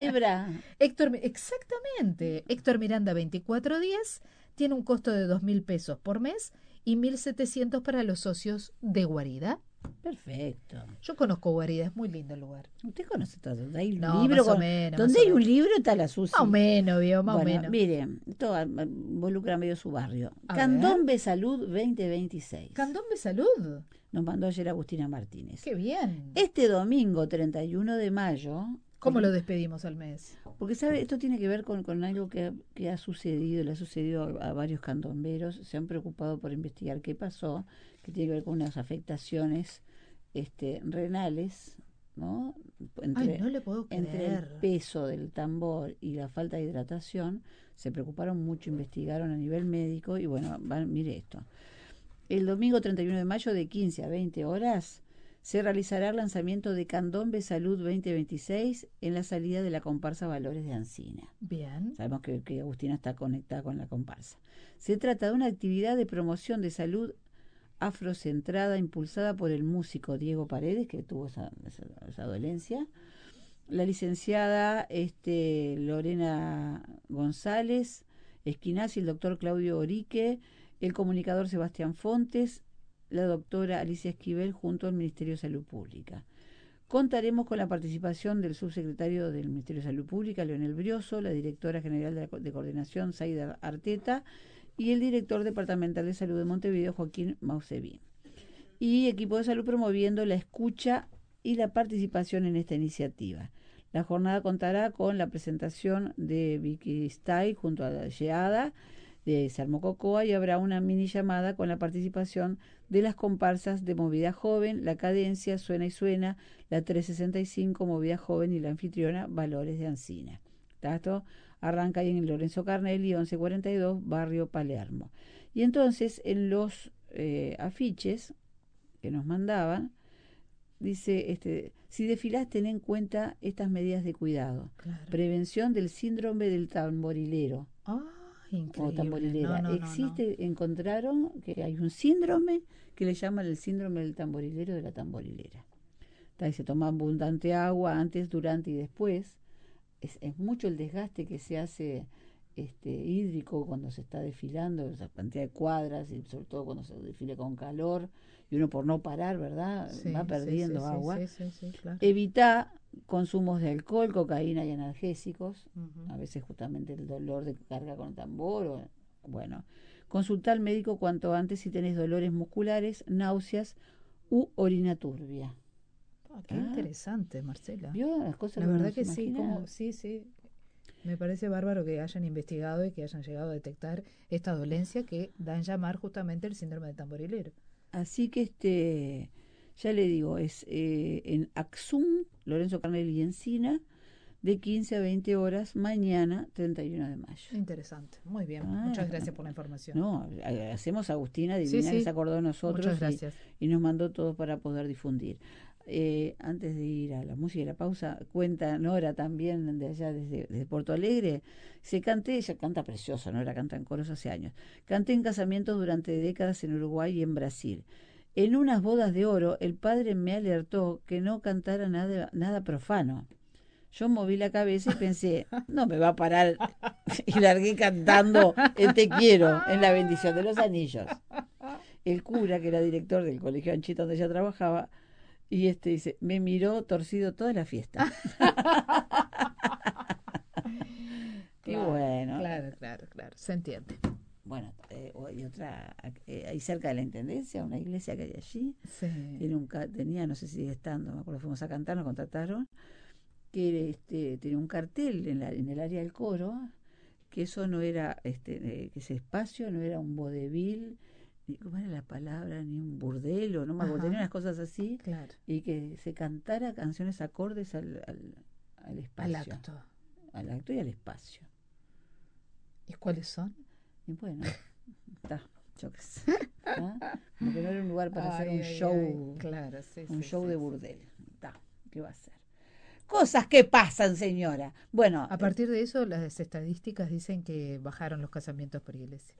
Hebra. Exactamente. Héctor Miranda 2410 tiene un costo de 2.000 pesos por mes y 1.700 para los socios de Guarida. Perfecto. Yo conozco Guarida, es muy lindo el lugar. Usted conoce todo. Donde hay un No, libro más o con, menos, más donde o hay un menos. libro está la Más o Susi. menos, vio, más o Bueno, menos. mire, todo involucra medio su barrio. A ver. Candombe Salud 2026. Candombe Salud. Nos mandó ayer Agustina Martínez. Qué bien. Este domingo 31 de mayo, ¿Cómo lo despedimos al mes? porque sabe, esto tiene que ver con algo que ha sucedido, le ha sucedido a varios candomberos, se han preocupado por investigar qué pasó, que tiene que ver con unas afectaciones renales, ¿no? Ay, no le puedo Entre el creer. peso del tambor y la falta de hidratación, se preocuparon mucho, investigaron a nivel médico y bueno, mire esto. El domingo 31 de mayo de 15 a 20 horas se realizará el lanzamiento de Candombe Salud 2026 en la salida de la comparsa Valores de Ancina. Bien. Sabemos que Agustina está conectada con la comparsa. Se trata de una actividad de promoción de salud afrocentrada impulsada por el músico Diego Paredes, que tuvo esa dolencia, la licenciada Lorena González Esquinaz y el doctor Claudio Orique, el comunicador Sebastián Fontes, la doctora Alicia Esquivel junto al Ministerio de Salud Pública. Contaremos con la participación del subsecretario del Ministerio de Salud Pública, Leonel Brioso, la directora general de Coordinación, Zaida Arteta, y el director departamental de salud de Montevideo, Joaquín Mausevi. Y equipo de salud promoviendo la escucha y la participación en esta iniciativa. La jornada contará con la presentación de Vicky Stay junto a la Yeada de Salmo Cocoa y habrá una mini llamada con la participación de las comparsas de Movida Joven, La Cadencia, Suena y Suena, la 365, Movida Joven y la anfitriona Valores de Ancina. Esto arranca ahí en Lorenzo Carnelli, 1142, Barrio Palermo. Y entonces en los afiches que nos mandaban, dice, si desfilás, ten en cuenta estas medidas de cuidado. Claro. Prevención del síndrome del tamborilero. Ah, increíble. O tamborilera. No. Encontraron que hay un síndrome que le llaman el síndrome del tamborilero, de la tamborilera. Ahí se toma abundante agua antes, durante y después. Es mucho el desgaste que se hace hídrico cuando se está desfilando, esa cantidad de cuadras, y sobre todo cuando se desfile con calor, y uno por no parar, ¿verdad? Sí, Va perdiendo agua. Sí, claro. Evita consumos de alcohol, cocaína y analgésicos, Uh-huh. a veces justamente el dolor de carga con tambor, bueno. Consulta al médico cuanto antes si tenés dolores musculares, náuseas u orina turbia. Qué interesante, Marcela. ¿Vio las cosas La que uno verdad no se que sí, imagina? sí. Me parece bárbaro que hayan investigado y que hayan llegado a detectar esta dolencia que da en llamar justamente el síndrome de tamborilero. Así que ya le digo, es en Axum, Lorenzo Carnelli y Encina, de 15 a 20 horas, mañana 31 de mayo. Interesante, muy bien. Muchas gracias por la información. No, agradecemos a Agustina Divina Sí. que se acordó de nosotros. Muchas gracias. Y nos mandó todo para poder difundir. Antes de ir a la música y la pausa, cuenta Nora también de allá desde Porto Alegre. Ella canta precioso, Nora canta en coros hace años. Canté en casamientos durante décadas en Uruguay y en Brasil. En unas bodas de oro, el padre me alertó que no cantara nada profano. Yo moví la cabeza y pensé, no me va a parar, y largué cantando el Te quiero en la bendición de los anillos. El cura, que era director del colegio Anchita donde ella trabajaba, y dice, me miró torcido toda la fiesta. Y bueno. Claro, se entiende. Bueno, hay otra, ahí cerca de la Intendencia, una iglesia que hay allí, Sí. tenía, no sé si sigue estando, me acuerdo, fuimos a cantar, nos contrataron, que tenía un cartel en el área del coro, que eso no era, que ese espacio no era un vodevil, ni cómo era la palabra, ni un burdelo, no me acuerdo, tenía unas cosas así, claro. Y que se cantara canciones acordes al espacio. Al acto y al espacio. ¿Y cuáles son? Y bueno, está, yo qué sé. Como que no era un lugar para hacer un show, claro, un show de burdel. ¿Qué va a ser? Cosas que pasan, señora. Bueno. A partir de eso, las estadísticas dicen que bajaron los casamientos por iglesia.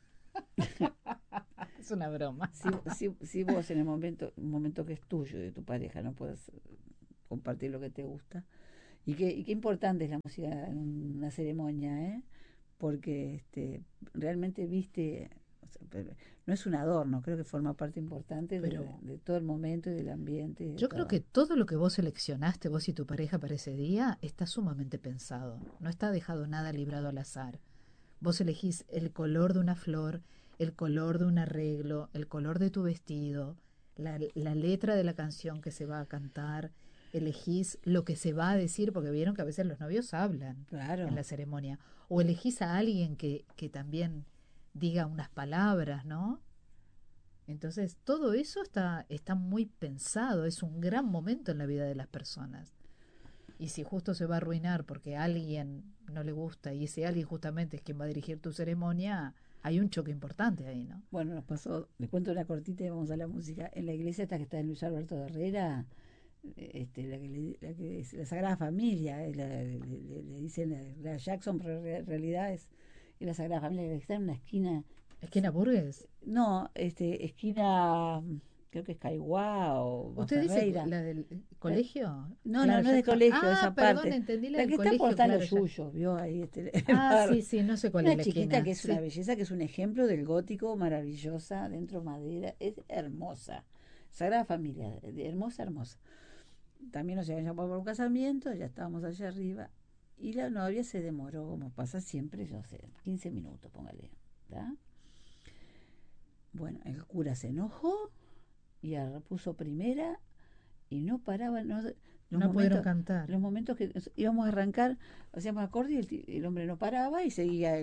Es una broma. Si vos en un momento que es tuyo y de tu pareja no puedes compartir lo que te gusta, Y qué importante es la música en una ceremonia, ¿eh? Porque realmente viste, o sea, no es un adorno, creo que forma parte importante Pero de todo el momento y del ambiente y de yo creo todo. que todo lo que vos seleccionaste, vos y tu pareja para ese día, está sumamente pensado. No está dejado nada librado al azar. Vos elegís el color de una flor, el color de un arreglo, el color de tu vestido, la letra de la canción que se va a cantar, elegís lo que se va a decir, porque vieron que a veces los novios hablan en Claro. la ceremonia, o elegís a alguien que también diga unas palabras, ¿no? Entonces, todo eso está muy pensado, es un gran momento en la vida de las personas. Y si justo se va a arruinar porque a alguien no le gusta y ese alguien justamente es quien va a dirigir tu ceremonia, hay un choque importante ahí, ¿no? Bueno, nos pasó, les cuento una cortita y vamos a la música. En la iglesia esta que está en Luis Alberto de Herrera, la que es la Sagrada Familia, le dicen la Jackson, pero en realidad es la Sagrada Familia que está en una esquina. ¿Esquina Burgues? No, esquina, creo que es Caiguá o ¿Usted dice Ferreira. la del La- colegio? no, Claro, no es de Jackson. colegio, Ah, esa perdón, parte. entendí la La del que está por colegio, estar claro, los ya. suyos, vio ahí el Ah, bar. sí, sí, no sé cuál es Una la chiquita esquina. que es una Sí. belleza, que es un ejemplo del gótico maravillosa, dentro madera, es hermosa. Sagrada Familia, hermosa, hermosa. También nos habían llamado por un casamiento, ya estábamos allá arriba. Y la novia se demoró, como pasa siempre, yo sé, 15 minutos, póngale. ¿Tá? Bueno, el cura se enojó y puso primera y no paraba, No pudieron cantar. los momentos que íbamos a arrancar, hacíamos acorde y el hombre no paraba y seguía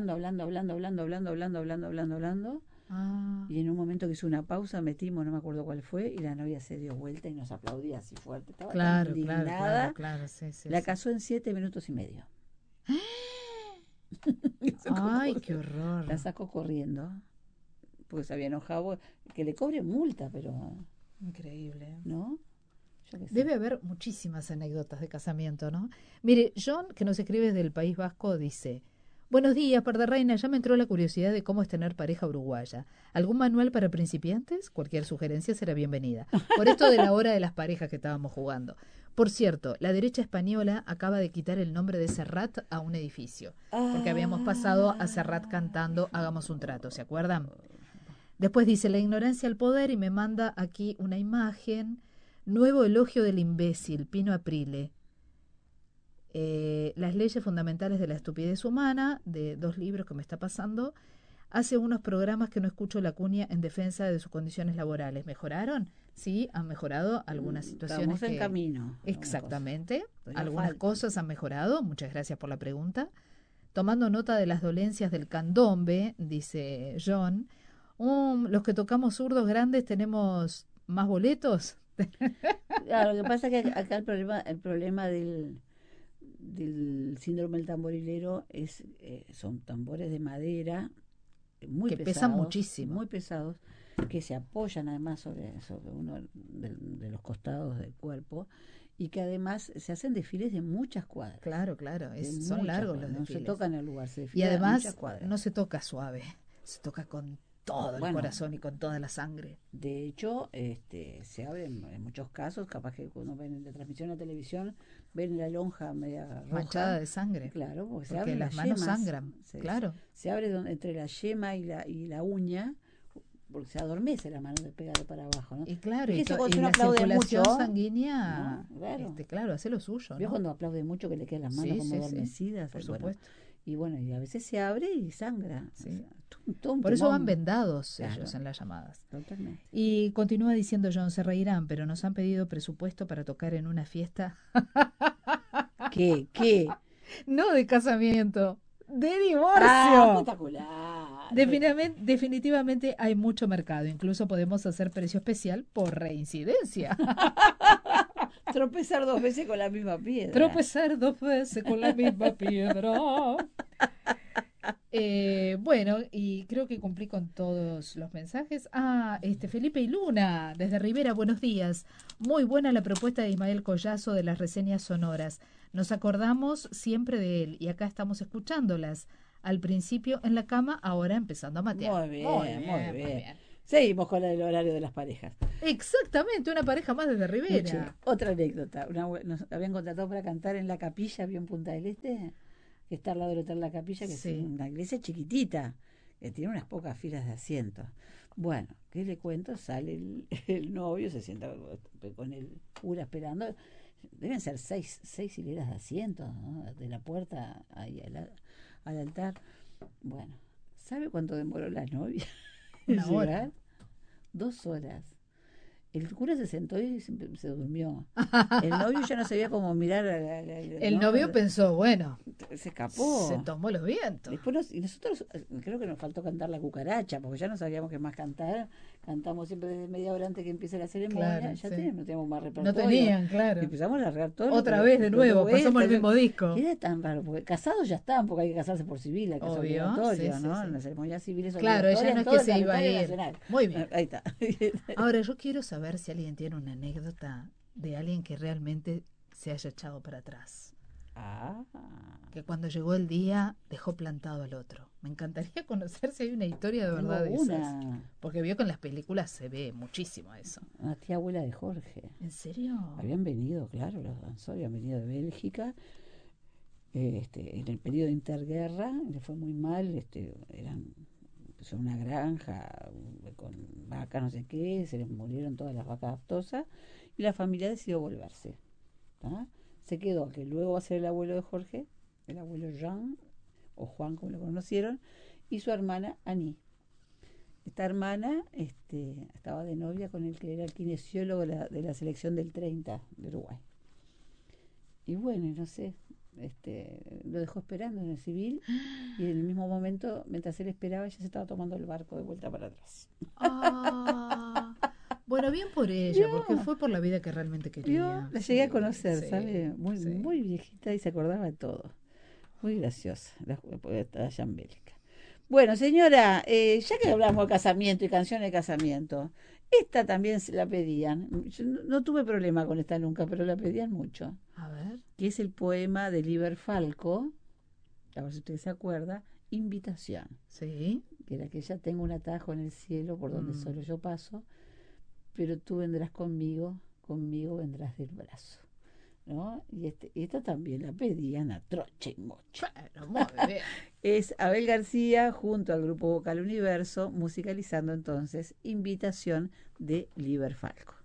hablando. Ah, Y en un momento que hizo una pausa, metimos, no me acuerdo cuál fue, y la novia se dio vuelta y nos aplaudía así fuerte. Estaba tan claro, claro, claro, indignada. claro, sí, sí, La sí. casó en 7 minutos y medio. Y Ay, qué horror. la sacó corriendo, porque se había enojado, que le cobre multa, pero Increíble. ¿no? Yo qué sé. Debe haber muchísimas anécdotas de casamiento, ¿no? Mire, John, que nos escribe desde el País Vasco, dice: Buenos días, par de reina. Ya me entró la curiosidad de cómo es tener pareja uruguaya. ¿Algún manual para principiantes? Cualquier sugerencia será bienvenida. Por esto de la hora de las parejas que estábamos jugando. Por cierto, la derecha española acaba de quitar el nombre de Serrat a un edificio, porque habíamos pasado a Serrat cantando Hagamos un trato, ¿se acuerdan? Después dice: la ignorancia al poder, y me manda aquí una imagen. Nuevo elogio del imbécil, Pino Aprile. Las leyes fundamentales de la estupidez humana, de 2 libros que me está pasando. Hace unos programas que no escucho la cuña en defensa de sus condiciones laborales. ¿Mejoraron? Sí, han mejorado algunas situaciones. Estamos en camino. Exactamente. Todavía Algunas falta. cosas han mejorado. Muchas gracias por la pregunta. Tomando nota de las dolencias del candombe, dice John, los que tocamos zurdos grandes tenemos más boletos. Claro, lo que pasa es que acá el problema del síndrome del tamborilero son tambores de madera muy Que pesados, pesan muchísimo. muy pesados, que se apoyan además sobre uno de los costados del cuerpo y que además se hacen desfiles de muchas cuadras. Claro, claro, De son muchas largos cuadras, los no se desfiles. toca en el lugar, se Y desfila en muchas además cuadras. no se toca suave, se toca con todo el Bueno, corazón y con toda la sangre. de hecho, se abre en muchos casos, capaz que cuando ven la transmisión en la televisión, ven la lonja media roja. Manchada de sangre. Claro, porque se Porque abren las las manos yemas. sangran, claro. Se abre entre la yema y la uña, porque se adormece la mano de pegarle para abajo, ¿no? Y claro, y, Fíjese cuando y uno la aplaude circulación mucho, sanguínea, ¿no? Claro. claro, hace lo suyo, ¿Vio ¿no? cuando aplaude mucho que le quedan las manos Sí, como sí, sí, adormecidas? por Bueno, supuesto. y bueno, y a veces se abre y sangra. Sí. O sea, todo un Por eso van timón. vendados Claro. ellos en las llamadas. Totalmente. Y continúa diciendo John: se reirán, pero nos han pedido presupuesto para tocar en una fiesta. ¿Qué? ¿Qué? No de casamiento, de ¡Ah, divorcio. espectacular! Definitivamente hay mucho mercado. Incluso podemos hacer precio especial por reincidencia. Tropezar 2 veces con la misma piedra. Tropezar 2 veces con la misma piedra. Bueno, y creo que cumplí con todos los mensajes. Felipe y Luna, desde Rivera, buenos días. Muy buena la propuesta de Ismael Collazo de las reseñas sonoras. Nos acordamos siempre de él y acá estamos escuchándolas. Al principio en la cama, ahora empezando a matear. Muy bien, muy bien. Seguimos con el horario de las parejas. Exactamente, una pareja más desde Escuche, Rivera. otra anécdota. Nos habían contratado para cantar en la capilla, había en Punta del Este, que está al lado del Hotel La Capilla, que es Sí. una iglesia chiquitita, que tiene unas pocas filas de asientos. Bueno, ¿qué le cuento? Sale el novio, se sienta con el cura esperando. Deben ser seis hileras de asientos, ¿no? De la puerta ahí al altar. Bueno, ¿sabe cuánto demoró la novia en Una llegar? hora. 2 horas. El cura se sentó y se durmió. El novio ya no sabía cómo mirar. El ¿no? novio pensó, bueno, Se escapó. se tomó los vientos. Después y nosotros creo que nos faltó cantar la cucaracha, porque ya no sabíamos qué más cantar. Cantamos siempre desde media hora antes que empiece la ceremonia. Claro, Ya sí. no teníamos más No repertorio. tenían, claro. Y empezamos a largar todo. Otra vez de nuevo, pasamos el mismo disco. Y era tan raro, porque casados ya están, porque hay que casarse por civil, hay que ser Obvio, obligatorio, sí, ¿no? sí, sí. En las ceremonias civiles Claro, ella no es que se iba a ir. Nacional. Muy bien. Ahí está. Ahora, yo quiero saber si alguien tiene una anécdota de alguien que realmente se haya echado para atrás. Ah. Que cuando llegó el día dejó plantado al otro. Me encantaría conocer si hay una historia de Tengo verdad de esas. una Porque vio que en las películas se ve muchísimo eso. tía abuela de Jorge. ¿En serio? Habían venido, claro, los danzores habían venido de Bélgica. En el periodo de interguerra, le fue muy mal, empezó una granja con vacas, no sé qué, se les murieron todas las vacas aptosas y la familia decidió volverse. ¿Tá? Se quedó, que luego va a ser el abuelo de Jorge, el abuelo Jean, o Juan como lo conocieron, y su hermana Annie. Esta hermana estaba de novia con el que era el kinesiólogo de la selección del 30 de Uruguay. Y bueno, no sé, lo dejó esperando en el civil y en el mismo momento, mientras él esperaba, ella se estaba tomando el barco de vuelta para atrás. Ah, bueno, bien por ella, Vio. porque fue por la vida que realmente quería. Yo la llegué a Sí, conocer, sí, ¿sabe? Muy, sí. muy viejita y se acordaba de todo. Muy graciosa, allá en Bélgica. Bueno, señora, ya que hablamos de casamiento y canciones de casamiento, esta también se la pedían. Yo no tuve problema con esta nunca, pero la pedían mucho. A ver. Que es el poema de Liber Falco, a ver si usted se acuerda, Invitación, Sí. que era que ya tengo un atajo en el cielo por donde solo yo paso, pero tú vendrás conmigo vendrás del brazo. ¿No? Y esta también la pedían a troche y moche. Bueno, muy bien. Es Abel García junto al grupo Vocal Universo, musicalizando entonces Invitación de Liber Falco.